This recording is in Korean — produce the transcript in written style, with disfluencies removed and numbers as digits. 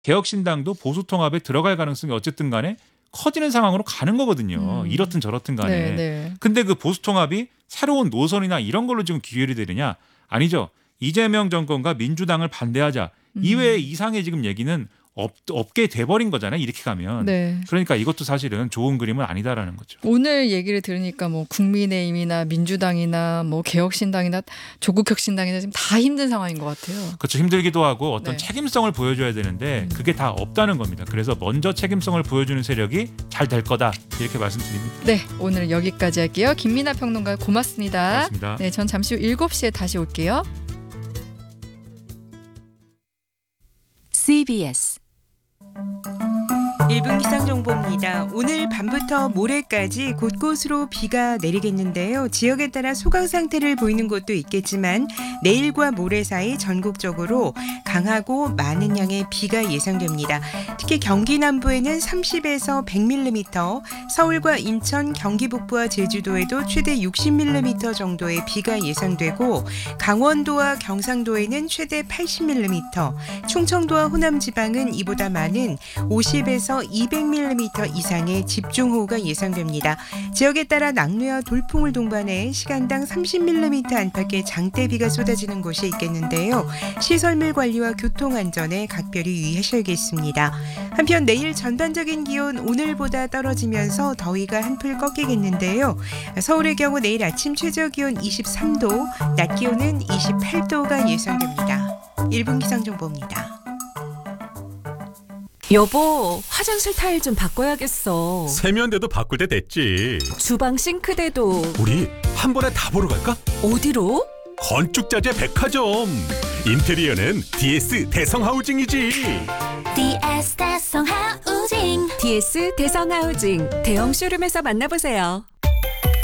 개혁신당도 보수통합에 들어갈 가능성이 어쨌든 간에 커지는 상황으로 가는 거거든요. 이렇든 저렇든 간에. 네. 근데 그 보수통합이 새로운 노선이나 이런 걸로 지금 귀결이 되느냐? 아니죠. 이재명 정권과 민주당을 반대하자. 이외의 이상의 지금 얘기는 없게 돼버린 거잖아요. 이렇게 가면. 네. 그러니까 이것도 사실은 좋은 그림은 아니다라는 거죠. 오늘 얘기를 들으니까 뭐 국민의힘이나 민주당이나 뭐 개혁신당이나 조국혁신당이나 지금 다 힘든 상황인 것 같아요. 그렇죠. 힘들기도 하고 어떤 네. 책임성을 보여줘야 되는데 그게 다 없다는 겁니다. 그래서 먼저 책임성을 보여주는 세력이 잘 될 거다 이렇게 말씀드립니다. 네, 오늘 여기까지 할게요. 김민아 평론가 고맙습니다. 고맙습니다. 네, 전 잠시 후 7시에 다시 올게요. CBS 1분 기상정보입니다. 오늘 밤부터 모레까지 곳곳으로 비가 내리겠는데요. 지역에 따라 소강 상태를 보이는 곳도 있겠지만 내일과 모레 사이 전국적으로 강하고 많은 양의 비가 예상됩니다. 특히 경기 남부에는 30에서 100mm, 서울과 인천, 경기 북부와 제주도에도 최대 60mm 정도의 비가 예상되고 강원도와 경상도에는 최대 80mm, 충청도와 호남 지방은 이보다 많은 50에서 200mm 이상의 집중호우가 예상됩니다. 지역에 따라 낙뢰와 돌풍을 동반해 시간당 30mm 안팎의 장대비가 쏟아지는 곳이 있겠는데요. 시설물 관리와 교통안전에 각별히 유의하셔야겠습니다. 한편 내일 전반적인 기온 오늘보다 떨어지면서 더위가 한풀 꺾이겠는데요. 서울의 경우 내일 아침 최저기온 23도, 낮 기온은 28도가 예상됩니다. 1분 기상정보입니다. 여보, 화장실 타일 좀 바꿔야겠어. 세면대도 바꿀 때 됐지. 주방 싱크대도. 우리 한 번에 다 보러 갈까? 어디로? 건축자재 백화점. 인테리어는 DS 대성하우징이지. DS 대성하우징. DS 대성하우징 대형 쇼룸에서 만나보세요.